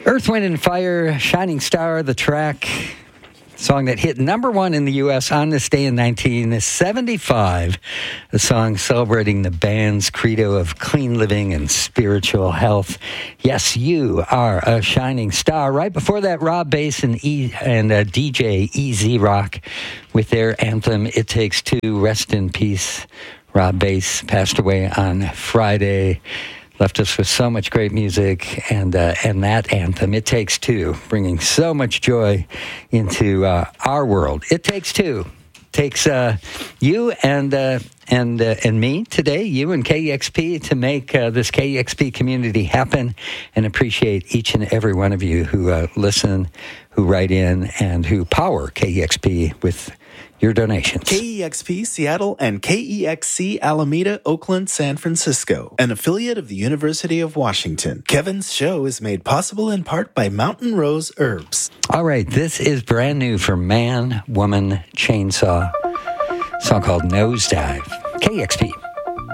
Earth, Wind, and Fire, Shining Star, the track, song that hit number one in the U.S. on this day in 1975. A song celebrating the band's credo of clean living and spiritual health. Yes, you are a shining star. Right before that, Rob Bass and DJ EZ Rock with their anthem, It Takes Two. Rest in peace. Rob Bass passed away on Friday. Left us with so much great music and that anthem, It Takes Two, bringing so much joy into our world. It takes two. Takes you and me today, you and KEXP, to make this KEXP community happen, and appreciate each and every one of you who listen, who write in, and who power KEXP with your donations. KEXP Seattle and KEXC Alameda, Oakland, San Francisco, an affiliate of the University of Washington. Kevin's show is made possible in part by Mountain Rose Herbs. All right, this is brand new for Man, Woman, Chainsaw. A song called Nosedive. KEXP.